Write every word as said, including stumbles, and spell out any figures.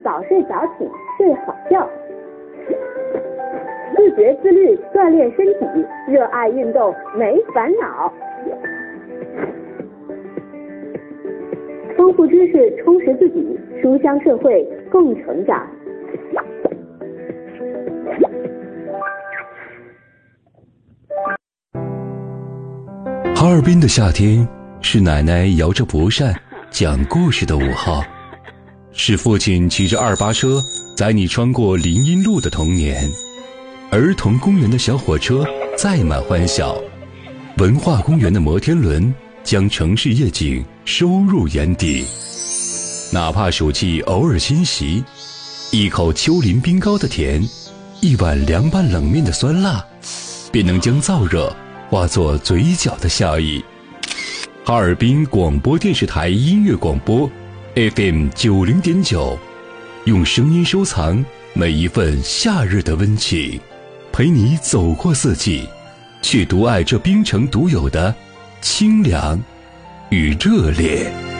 早睡早起，睡好觉。自觉自律，锻炼身体，热爱运动，没烦恼。丰富知识，充实自己，书香社会，共成长。 哈尔滨的夏天是奶奶摇着蒲扇讲故事的午后，是父亲骑着二八车载你穿过林荫路的童年。儿童公园的小火车载满欢笑，文化公园的摩天轮将城市夜景收入眼底。哪怕暑气偶尔侵袭，一口丘陵冰糕的甜，一碗凉拌冷面的酸辣，便能将燥热化作嘴角的笑意。哈尔滨广播电视台音乐广播 F M 九零点九，用声音收藏每一份夏日的温情，陪你走过四季，去独爱这冰城独有的清凉与热烈。